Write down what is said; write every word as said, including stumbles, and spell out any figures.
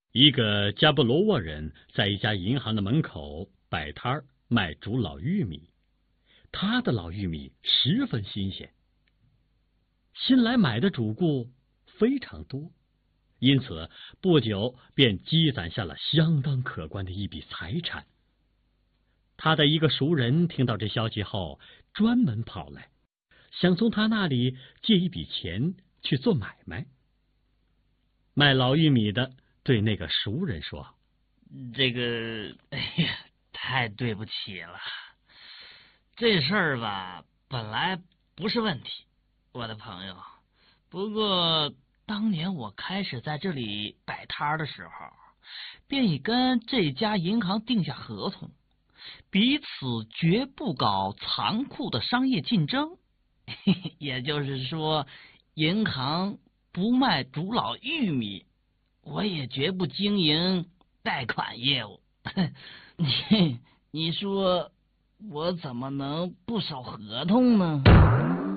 一个加布罗沃人在一家银行的门口摆摊儿卖煮老玉米，他的老玉米十分新鲜，新来买的主顾非常多，因此不久便积攒下了相当可观的一笔财产。他的一个熟人听到这消息后，专门跑来，想从他那里借一笔钱去做买卖。卖老玉米的对那个熟人说：“ 这个，哎呀，太对不起了，这事儿吧，本来不是问题，我的朋友。不过当年我开始在这里摆摊的时候，便已跟这家银行定下合同，彼此绝不搞残酷的商业竞争。也就是说，银行不卖煮老玉米，我也绝不经营贷款业务。你你说我怎么能不守合同呢？”